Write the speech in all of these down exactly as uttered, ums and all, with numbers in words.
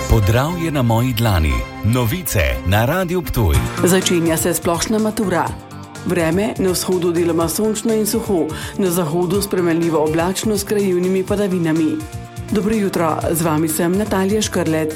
Podravje na moji dlani. Novice na Radiu Ptuj. Začenja se splošna matura. Vreme na vzhodu deloma sončno in suho, na zahodu spremenljivo oblačno s krajevnimi padavinami. Dobro jutro, z vami sem Natalija Škrlec.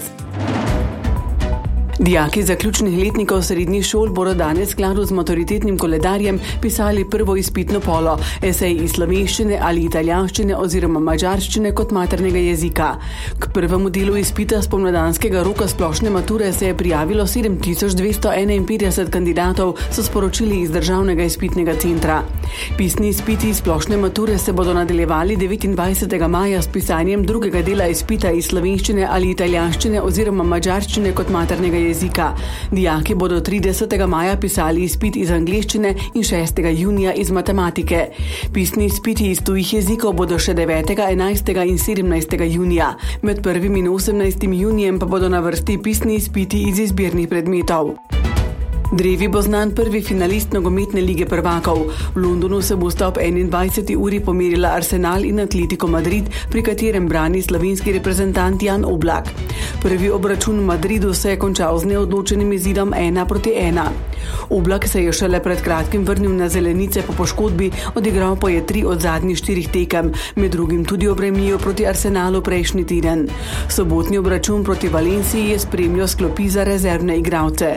Dijaki zaključnih letnikov srednjih šol bodo danes v skladu z maturitetnim koledarjem pisali prvo izpitno polo, esej iz slovenščine ali italijanščine oziroma madžarščine kot maternega jezika. K prvemu delu izpita spomladanskega roka splošne mature se je prijavilo sedem tisoč dvesto enainpetdeset kandidatov, so sporočili iz Državnega izpitnega centra. Pisni izpiti splošne mature se bodo nadaljevali devetindvajsetega maja s pisanjem drugega dela izpita iz slovenščine ali italijanščine oziroma madžarščine kot maternega jezika. jezika. Dijaki bodo tridesetega maja pisali izpit iz angleščine in šestega junija iz matematike. Pisni izpiti iz tujih jezikov bodo še devetega, enajstega in sedemnajstega junija. Med prvim in osemnajstim junijem pa bodo na vrsti pisni izpiti iz izbirnih predmetov. Drevi bo znan prvi finalist nogometne lige prvakov. V Londonu se bosta ob enaindvajseti uri pomerila Arsenal in Atletico Madrid, pri katerem brani slovenski reprezentant Jan Oblak. Prvi obračun v Madridu se je končal z neodločenim izidom ena proti ena. Oblak se je šele pred kratkim vrnil na zelenice po poškodbi, odigral pa je tri od zadnjih štirih tekem, med drugim tudi ob remiju proti Arsenalu prejšnji teden. Sobotni obračun proti Valenciji je spremljal s klopi za rezervne igralce.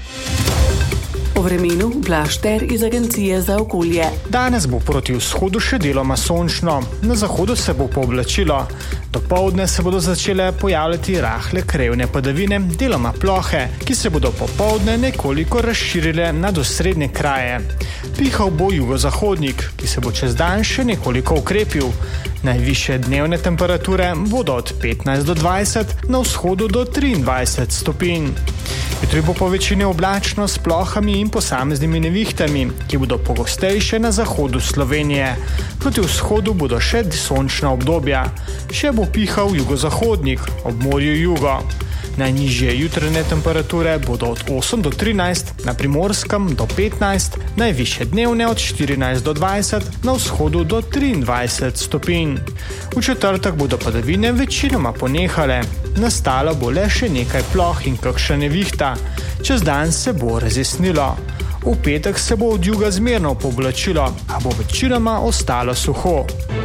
O vremenu Blaž Ter iz Agencije za okolje. Danes bo proti vzhodu še deloma sončno, na zahodu se bo pooblačilo. Dopoldne se bodo začele pojavljati rahle krajevne padavine, deloma plohe, ki se bodo popoldne nekoliko razširile nad osrednje kraje. Pihal bo jugozahodnik, ki se bo čez dan še nekoliko ukrepil. Najvišje dnevne temperature bodo od petnajst do dvajset, na vzhodu do triindvajset stopinj. Jutri bo po večini oblačno s plohami in posameznimi nevihtami, ki bodo pogostejše na zahodu Slovenije. Proti vzhodu bodo še sončna obdobja. Še bo pihal jugozahodnik, ob morju jugo. Najnižje jutranje temperature bodo od osem do trinajst, na Primorskem do petnajst, najvišje dnevne od štirinajst do dvajset, na vzhodu do triindvajset stopinj. V četrtek bodo padavine večinoma ponehale. Nastalo bo le še nekaj ploh in kakšna nevihta. Čez dan se bo razjasnilo. V petek se bo od juga zmerno pooblačilo, a bo večinoma ostalo suho.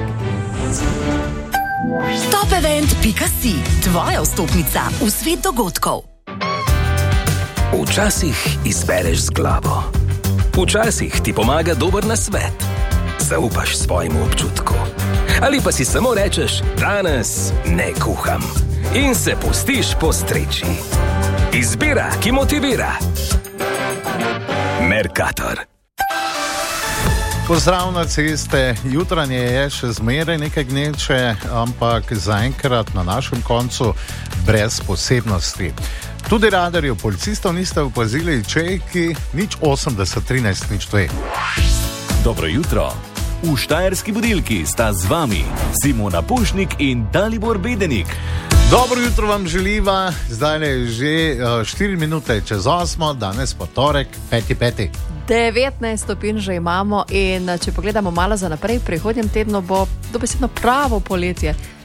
Topevent pika si, tvoja vstopnica v svet dogodkov. Včasih izbereš z glavo. Včasih ti pomaga dober nasvet. Zaupaš svojemu občutku. Ali pa si samo rečeš, danes ne kuham. In se pustiš postreči. Izbira, ki motivira. Mercator. Pozdrav na ceste, jutranje je še zmeraj nekaj gneče, ampak zaenkrat na našem koncu brez posebnosti. Tudi radarjev policistov niste opazili, čejki nič osemdeset trinajst nič dve. Dobro jutro. V Štajerski budilki sta z vami Simona Pušnik in Dalibor Bedenik. Dobro jutro vam želiva, zdaj je že štiri minute čez osmo, danes pa torek, peti peti. devetnajst stopinj že imamo in če pogledamo malo za naprej, v prihodnjem tednu bo dobesedno pravo poletje.